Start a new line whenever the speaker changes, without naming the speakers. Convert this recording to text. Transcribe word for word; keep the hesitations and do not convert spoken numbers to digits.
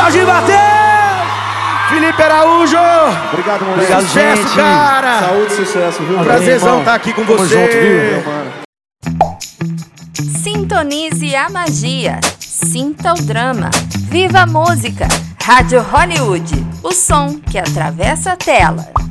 Jorginho bateu! Felipe Araújo!
Obrigado, moleque.
Obrigado, sucesso, gente. Cara!
Saúde e sucesso, viu?
Prazerzão estar aqui com
Tamo
você.
junto, viu, mano?
Sintonize a magia. Sinta o drama. Viva a música. Rádio Hollywood. O som que atravessa a tela.